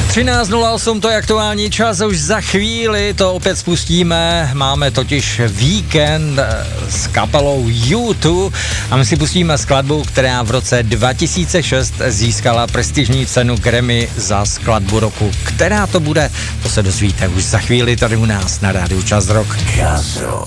13:08, to je aktuální čas, už za chvíli to opět spustíme, máme totiž víkend s kapelou U2 a my si pustíme skladbu, která v roce 2006 získala prestižní cenu Grammy za skladbu roku. Která to bude, to se dozvíte už za chvíli tady u nás na rádiu Čas Rock. Čas Rock.